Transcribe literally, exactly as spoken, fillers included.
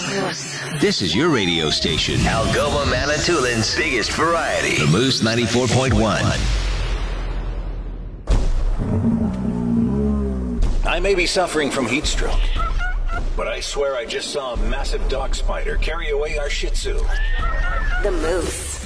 This is your radio station. Algoma Manitoulин's biggest variety. The Moose ninety-four point one. I may be suffering from heat stroke, but I swear I just saw a massive dog spider carry away our Shih Tzu. The Moose.